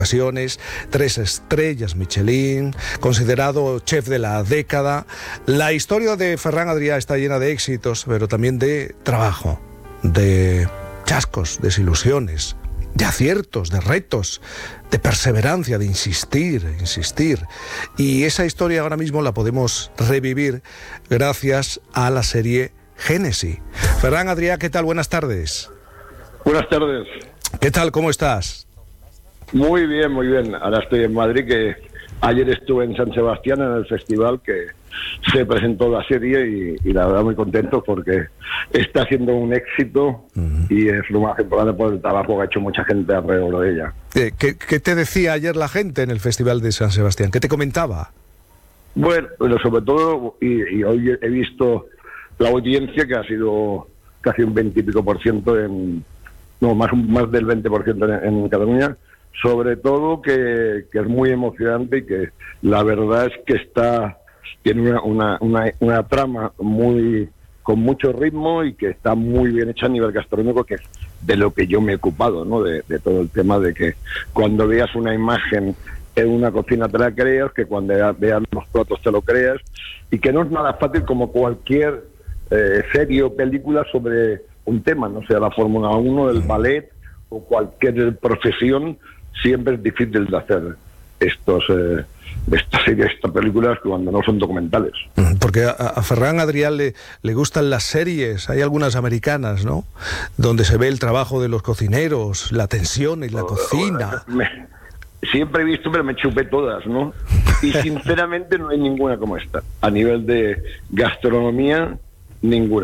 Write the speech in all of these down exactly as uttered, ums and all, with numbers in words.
ocasiones, tres estrellas Michelin, considerado chef de la década. La historia de Ferran Adrià está llena de éxitos, pero también de trabajo, de chascos, desilusiones, de aciertos, de retos, de perseverancia, de insistir, insistir. Y esa historia ahora mismo la podemos revivir gracias a la serie Génesis. Ferran Adrià, ¿qué tal? Buenas tardes. Buenas tardes. ¿Qué tal? ¿Cómo estás? Muy bien, muy bien. Ahora estoy en Madrid, que ayer estuve en San Sebastián en el festival que se presentó la serie y, y la verdad muy contento porque está siendo un éxito. Uh-huh. Y es lo más importante por el trabajo que ha hecho mucha gente alrededor de ella. ¿Qué, qué te decía ayer la gente en el festival de San Sebastián? ¿Qué te comentaba? Bueno, pero sobre todo, y, y hoy he visto la audiencia que ha sido casi un veinte y pico por ciento en, no, más, más del veinte por ciento en, en Cataluña. Sobre todo que, que es muy emocionante y que la verdad es que está tiene una, una, una, una trama muy con mucho ritmo y que está muy bien hecha a nivel gastronómico, que es de lo que yo me he ocupado, ¿no? De, de todo el tema de que cuando veas una imagen en una cocina te la creas, que cuando veas los platos te lo creas, y que no es nada fácil como cualquier eh, serie o película sobre un tema, no sea la Fórmula uno, el ballet o cualquier profesión. Siempre es difícil de hacer estos eh, estas series, estas películas cuando no son documentales. Porque a, a Ferran Adrià le, le gustan las series, hay algunas americanas, ¿no? Donde se ve el trabajo de los cocineros, la tensión en la cocina. Me, siempre he visto, pero me chupé todas, ¿no? Y sinceramente no hay ninguna como esta. A nivel de gastronomía, ninguna.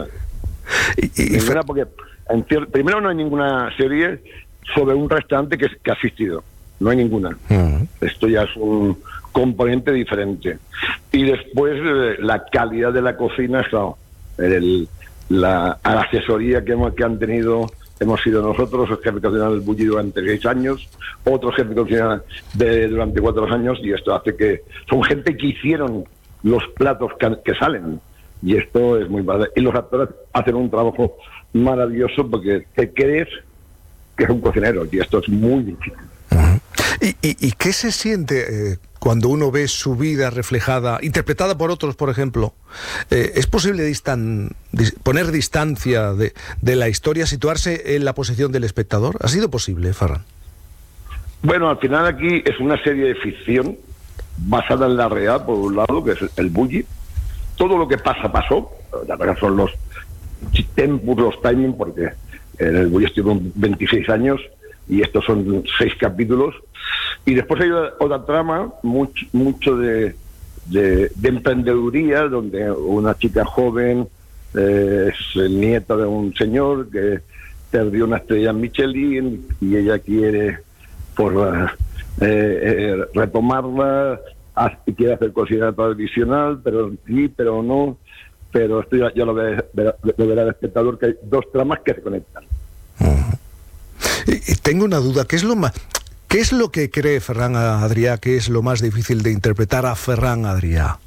Y, y, ninguna porque, en cier- primero no hay ninguna serie sobre un restaurante que, que ha asistido. No hay ninguna. Uh-huh. Esto ya es un componente diferente. Y después eh, la calidad de la cocina, claro, el, la, la asesoría que, hemos, que han tenido, hemos sido nosotros, el jefe de cocina del Bulli durante seis años, otro jefe de cocina de, durante cuatro años, y esto hace que son gente que hicieron los platos que, que salen. Y esto es muy padre. Y los actores hacen un trabajo maravilloso porque te crees que es un cocinero, y esto es muy difícil. Uh-huh. ¿Y, y, ¿Y qué se siente eh, cuando uno ve su vida reflejada, interpretada por otros, por ejemplo? Eh, ¿Es posible distan, dis, poner distancia de, de la historia, situarse en la posición del espectador? ¿Ha sido posible, Ferran? Bueno, al final aquí es una serie de ficción basada en la realidad, por un lado, que es el Bulli. Todo lo que pasa, pasó. La verdad son los tempos, los timings, porque en el Bulli estuvo veintiséis años y estos son seis capítulos. Y después hay otra trama, mucho, mucho de, de, de emprendeduría, donde una chica joven eh, es nieta de un señor que perdió una estrella en Michelin y ella quiere por eh, eh, retomarla, y quiere hacer cocina tradicional, pero sí, pero no. Pero esto ya, ya lo, ve, verá, lo verá el espectador, que hay dos tramas que se conectan. Uh-huh. Y, y tengo una duda, ¿qué es lo más, qué es lo que cree Ferran Adrià que es lo más difícil de interpretar a Ferran Adrià?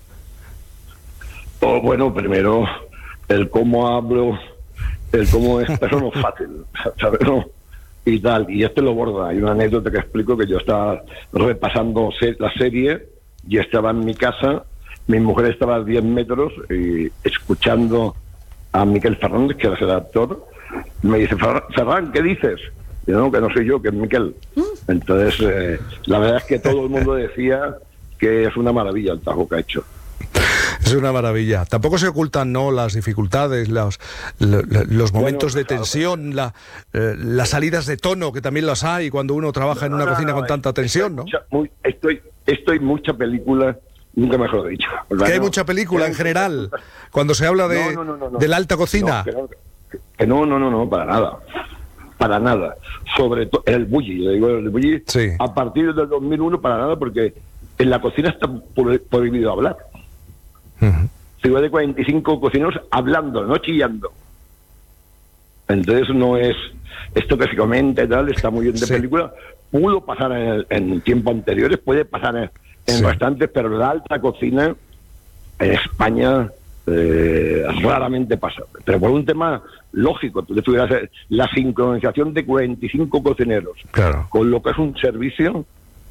Oh, bueno, primero, el cómo hablo, el cómo es, eso no es fácil, ¿sabes? No, y tal, y esto lo borda. Hay una anécdota que explico, que yo estaba repasando se- la serie y estaba en mi casa. Mi mujer estaba a diez metros y escuchando a Miquel Fernández, que era el actor. Me dice, Ferran, ¿qué dices? Y no, que no soy yo, que es Miquel. Entonces, eh, la verdad es que todo el mundo decía que es una maravilla el trabajo que ha hecho. Es una maravilla. Tampoco se ocultan, ¿no?, las dificultades, los, los, los momentos bueno, de tensión, la, eh, las salidas de tono, que también las hay cuando uno trabaja no, en una no, cocina no, con tanta tensión, ¿no? Mucha, muy, estoy, estoy mucha película... Nunca mejor dicho. Que hay no, mucha película en general, cuando se habla de, no, no, no, no, de la alta cocina. No, que, no, que no, no, no, no, para nada. Para nada. Sobre todo el Bulli, le digo el Bulli, sí. A partir del dos mil uno, para nada, porque en la cocina está prohibido hablar. Uh-huh. Ciudad de cuarenta y cinco cocineros hablando, no chillando. Entonces no es esto que se comenta y tal, está muy bien de sí. Película. Pudo pasar en, en tiempos anteriores, puede pasar en... en sí. Restaurantes, pero la alta cocina en España eh, raramente pasa. Pero por un tema lógico, tú tuvieras la sincronización de cuarenta y cinco cocineros, claro, con lo que es un servicio